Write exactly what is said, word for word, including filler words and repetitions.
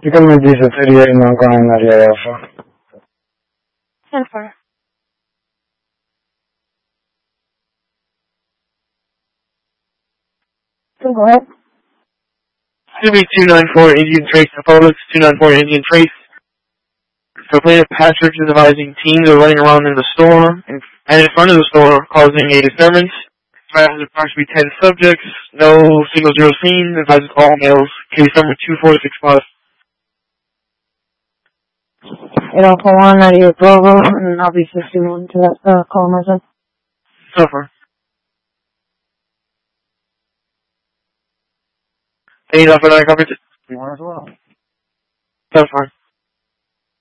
Chicken Medisa thirty-eight, Mount Klein, ninety-eight Alpha. ten four. So go ahead. Excuse me, two nine four Indian Trace Publix, two nine four Indian Trace. So plaintiff Patrick is advising teens are running around in the store and, and in front of the store causing a disturbance. Advises approximately ten subjects, no single zero seen, advises all males. Case number two four six five. eight Alpha one, ninety-eight Bravo, and I'll be fifty-one to that uh, call myself. So far. Any offer that I covered? You want as well? So far.